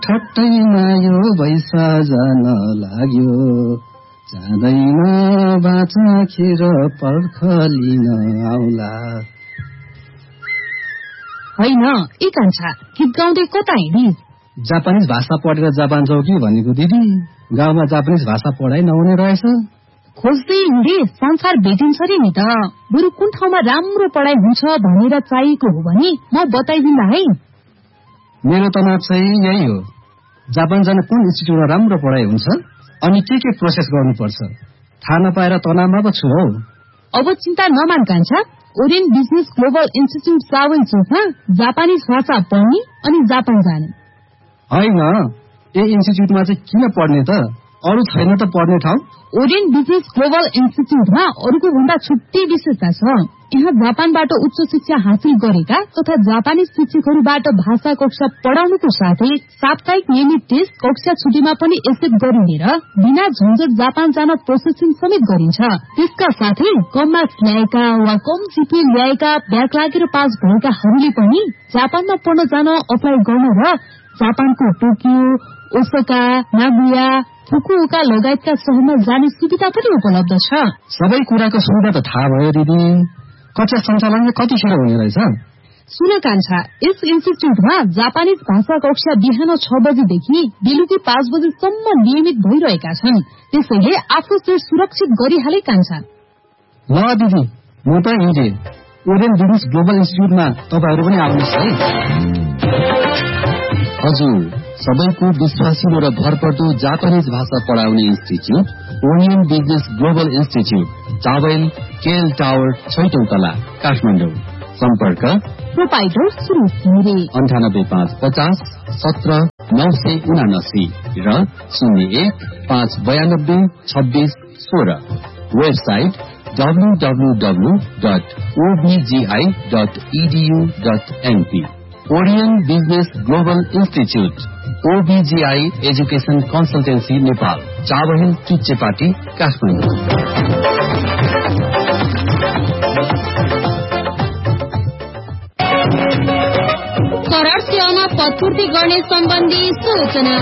ठट्टैमा यो बैसा जान लाग्यो, जाँदैन बाँचाखेर पर्ख लिन आउला। होइन ए कान्छा, गीत गाउँदै कता हिँडी? जापानिज भाषा पढेर जापान जाऊ कि भनेको दिदी। गाउँमा जापानिज भाषा पढाइ नहुने रहेछ। खोज्दै हिँडे संसार भेटिन्छ रे नि त। बरु कुन ठाउँमा राम्रो पढाइ हुन्छ भनेर चाहिएको हो भने म बताइदिन्ला है। मेरो तनाव चाहिँ यही हो, जापान जान कुन इन्स्टिट्युटमा राम्रो पढाइ हुन्छ अनि के प्रोसेस गर्नुपर्छ थाहा नपाएर तनावमा पो छु हौ। अब चिन्ता नमान कान्छा, ओरियन्ट बिजनेस ग्लोबल इन्स्टिट्युट चावल चोकमा जापानिज भाषा पढ्ने अनि जापान जाने। होइन, ए इन्स्टिट्युटमा चाहिँ किन पढ्ने त? अरू छैन त पढ्ने ठाउँ? ओरियन्ट बिजनेस ग्लोबल इन्स्टिट्युटमा अरूको भन्दा छुट्टै विशेषता छ। यहाँ जापानबाट उच्च शिक्षा हासिल गरेका तथा जापानी शिक्षकहरूबाट भाषा कक्षा पढाउनुको साथै साप्ताहिक नियमित टेस्ट कक्षा छुट्टीमा पनि एक्सेप्ट गरिने र बिना झन्झट जापान जान प्रोसेसिङ समेत गरिन्छ। त्यसका साथै कम मार्क्स ल्याएका वा कम जिपिए ल्याएका ब्याक लागेर पास भएकाहरूले पनि जापानमा पढ्न जान अप्लाई गर्न र जापानको टोकियो, ओसाका, नागोया, फुकुओका लगायतका शहरमा जाने सुविधा पनि उपलब्ध छ। सबै कुराको सुविधा त थाहा भयो दिदी। कक्षा सञ्चालन कतिखेर हुने रहेछ? सुन कान्छा, यस इन्स्टिट्युटमा जापानिज भाषा कक्षा बिहान 6 बजेदेखि बेलुकी 5 बजेसम्म नियमित भइरहेका छन्। त्यसैले आफू सुरक्षित गरिहाले कान्छा। ल दिदी, म त हिँडे। ओरियन्ट बिजनेस ग्लोबल इन्स्टिट्युटमा तपाईहरू पनि आउनुहोस् है। हजुर, सबैको विश्वासिलो र भरपर्दो जापानिज भाषा पढाउने institute orient business global institute, चावल केएल टावर 6औं तला, काठमाडौँ। सम्पर्क प्रोपाइटर सुरेश घिमिरे 98550 17 979 र 01-592-26-16। Website www.obgi.edu.np। Orient business global institute, OBGI education consultancy Nepal, Chabahil Chuchepati, Kathmandu. करार सेवामा पदपूर्ति गर्ने सम्बन्धी सूचना।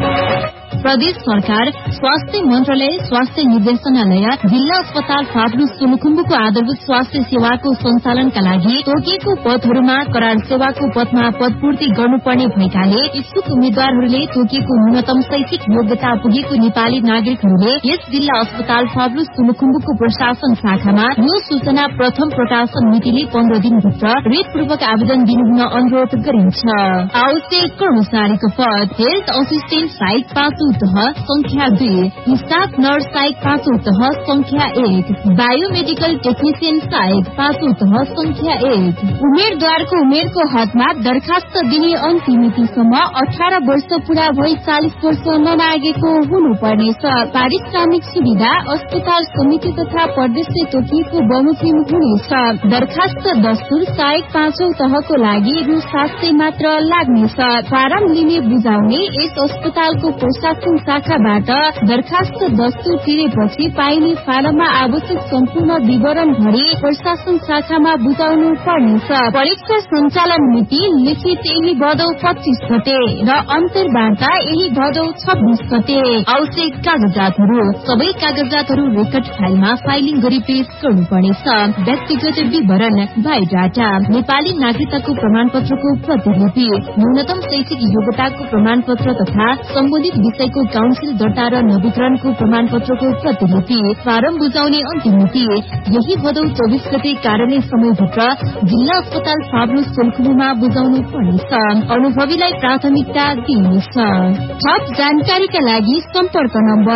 प्रदेश सरकार, स्वास्थ्य मन्त्रालय, स्वास्थ्य निर्देशनालय, जिल्ला अस्पताल फाटलु सोलुखुम्बुको आधारभूत स्वास्थ्य सेवाको सञ्चालनका लागि तोकिएको पदहरूमा करार सेवाको पदमा पदपूर्ति गर्नुपर्ने भएकाले इच्छुक उम्मेद्वारहरूले तोकिएको न्यूनतम शैक्षिक योग्यता पुगेको नेपाली नागरिकहरूले यस जिल्ला अस्पताल फाटलु सोलुखुम्बुको प्रशासन शाखामा यो सूचना प्रथम प्रकाशन मितिले 15 दिनभित्र रेटपूर्वक आवेदन दिनुहुन अनुरोध गरिन्छ। आवश्यक कर्मचारीको पद हेल्थ असिस्टेन्ट सहायक 5 तह संख्या 2, स्टाफ नर्स सहायक 5 तह संख्या 1, बायोमेडिकल टेक्निशियन सहायक 5 तह संख्या 1। उम्मेदवारको उमेरको हदमा दरखास्त दिने अन्तिम मितिसम्म 18 वर्ष पूरा भई 40 वर्ष नमागेको हुनुपर्नेछ। पारिश्रमिक सुविधा अस्पताल समिति तथा प्रदेशले तोकिएको बमोजिम हुनेछ। दरखास्त दस्तुर सहायक 5औं तहको लागि रु 700 मात्र लाग्नेछ। फारम लिने बुझाउने यस अस्पतालको प्रशासन शाखाबाट दरखास्त दस्तुर तिरेपछि पाइने फारममा आवश्यक सम्पूर्ण विवरण भरी प्रशासन शाखामा बुझाउनु पर्नेछ। परीक्षा सञ्चालन मिति लिखित यही भदौ 25 गते र अन्तर्वार्ता यही भदौ 26 गते। आवश्यक कागजातहरू, सबै कागजातहरू रेकर्ड फाइलमा फाइलिङ गरी पेश गर्नुपर्नेछ। व्यक्तिगत विवरण, बायोडाटा, नेपाली नागरिकताको प्रमाणपत्रको प्रतिलिपि, न्यूनतम शैक्षिक योग्यताको प्रमाणपत्र तथा सम्बन्धित विषयको काउन्सिल दर्ता र नवीकरणको प्रमाणपत्रको प्रतिलिपि। फारम बुझाउने अन्तिम मिति यही भदौ 24 गते कार्यालय समयभित्र जिल्ला अस्पताल फाब्लु सोलुखुम्बुमा बुझाउनु पर्नेछ। अनुभवीलाई प्राथमिकता दिइनेछ। थप जानकारीका लागि सम्पर्क नम्बर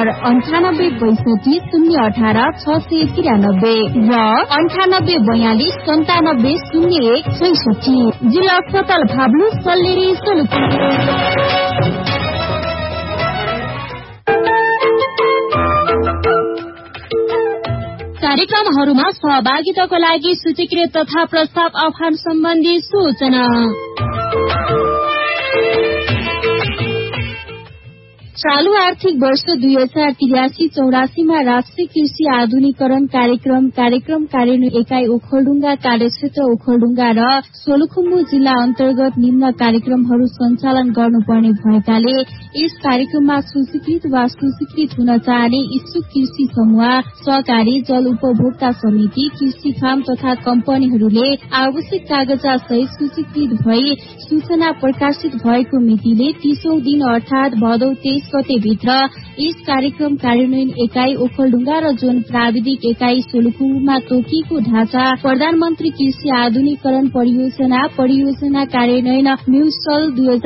9862 018 693 र 9842 97 01 66। जिल्ला अस्पताल फाब्लु सल्लेरी सोलुखुम्बु। कार्यक्रमहरूमा सहभागिताको लागि सूचीकृत तथा प्रस्ताव आह्वान सम्बन्धी सूचना। चालू आर्थिक वर्ष 2083-84 राष्ट्रिय कृषि आधुनिकरण कार्यक्रम कार्यान्वयन एकाइ ओखलढुङ्गा कार्यक्षेत्र ओखलढुङ्गा र सोलुखुम्बु जिल्ला अन्तर्गत निम्न कार्यक्रमहरू सञ्चालन गर्नुपर्ने भएकाले यस कार्यक्रममा सुस्वीकृत वा सुस्वीकृत हुन चाहने इच्छुक कृषि समूह, सहकारी, जल उपभोक्ता समिति, कृषि फार्म तथा कम्पनीहरूले आवश्यक कागजात सहित सूचीकृत भई सूचना प्रकाशित भएको मितिले 30औं दिन अर्थात भदौ 23 गते भित्र यस कार्यक्रम कार्यान्वयन एकाइ ओखलढुङ्गा र जोन प्राविधिक एकाइ सोलुखुम्बुमा तोकिएको ढाँचा प्रधानमन्त्री कृषि आधुनिकरण परियोजना कार्यान्वयन म्युसल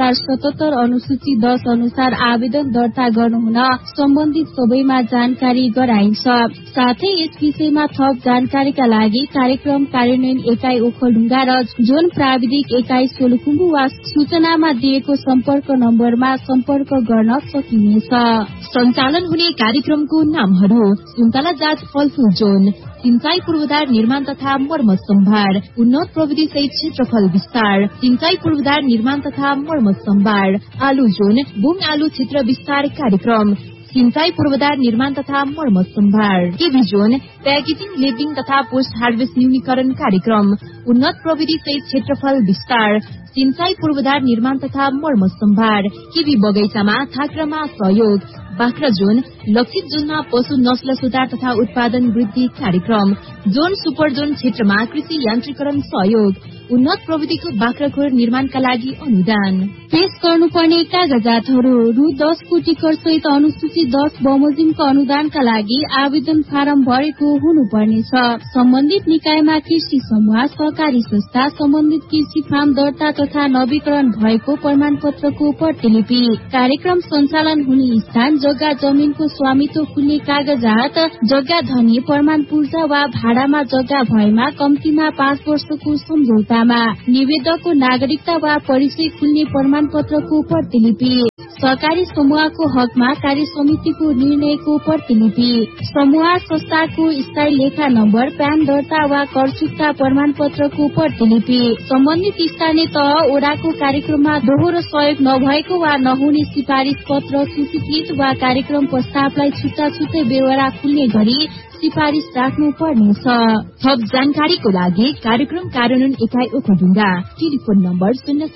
2077 अनुसूची 10 अनुसार आवेदन दर्ता गर्नुहुन सम्बन्धित सबैमा जानकारी गराइन्छ। साथै यस विषयमा थप जानकारीका लागि कार्यक्रम कार्यान्वयन एकाइ ओखलढुङ्गा र जोन प्राविधिक एकाइ सोलुखुम्बु वा सूचनामा दिएको सम्पर्क नम्बरमा सम्पर्क गर्न सकिनेछ। सञ्चालन हुने कार्यक्रमको नामहरू: सुन्तला जात फलफूल जोन, सिंचाई पूर्वाधार निर्माण तथा मर्मत सम्भार, उन्नत प्रविधि सहित क्षेत्रफल विस्तार, सिंचाई पूर्वाधार निर्माण तथा मर्मत सम्भार, आलु जोन, बुङ आलु क्षेत्र विस्तार कार्यक्रम, सिंचाई पूर्वाधार निर्माण तथा मर्मत सम्भार, केबी जोन, प्याकेजिङ, लेबलिङ तथा पोस्ट हार्भेस्ट न्यूनीकरण कार्यक्रम, उन्नत प्रविधि सहित क्षेत्रफल विस्तार, सिंचाई पूर्वाधार निर्माण तथा मर्मत सम्भार, केबी बगैँचामा थाक्रामा सहयोग, बाख्रा जोन, लक्षित जोनमा पशु नस्ल सुधार तथा उत्पादन वृद्धि कार्यक्रम, जोन सुपर जोन क्षेत्रमा कृषि यान्त्रिकरण सहयोग, उन्नत प्रविधिको बाख्राखोर निर्माणका लागि अनुदान। पेश गर्नुपर्ने कागजातहरू: रु 10 कोटी कर सहित अनुसूची 10 बमोजिमको अनुदानका लागि आवेदन फारम भरेको हुनुपर्नेछ। सम्बन्धित निकायमा कृषि समूह, सहकारी संस्था, सम्बन्धित कृषि फार्म दर्ता तथा नवीकरण भएको प्रमाणपत्रको प्रतिलिपि, कार्यक्रम सञ्चालन हुने स्थान, जग्गा जमिनको स्वामित्व खुल्ने कागजात, जग्गा धनी प्रमाण पूर्जा वा भाडामा जग्गा भएमा कम्तीमा 5 वर्षको सम्झौतामा, निवेदकको नागरिकता वा परिचय खुल्ने प्रमाणपत्रको प्रतिलिपि, सहकारी समूहको हकमा कार्य समितिको निर्णयको प्रतिलिपि, समूह संस्थाको स्थायी लेखा नम्बर, प्यान दर्ता वा कर चुक्ता प्रमाणपत्रको प्रतिलिपि, सम्बन्धित स्थानीय तह ओडाको कार्यक्रममा दोहोरो सहयोग नभएको वा नहुने सिफारिस पत्र सूचीकृत वा कार्यक्रम प्रस्तावलाई छुट्टा छुट्टै बेहोरा खुल्ने गरी सिफारिस राख्नु पर्नेछ। थप जानकारीको लागि कार्यक्रम कार्यान्वयन एकाइ ओखलढुङ्गा, टेलिफोन नम्बर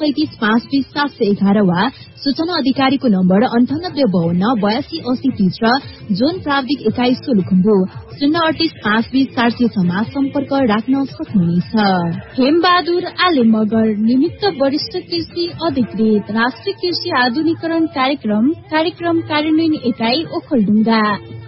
037520711 वा सूचना अधिकारीको नम्बर 9852828030 र जोन प्राविधिक एकाइ सोलुखुम्बु 038524706 मा सम्पर्क राख्न सक्नुहुनेछ। हेमबहादुर आले मगर, निमित्त वरिष्ठ कृषि अधिकृत, राष्ट्रिय कृषि आधुनिकरण कार्यक्रम कार्यान्वयन एकाइ ओखलढुङ्गा।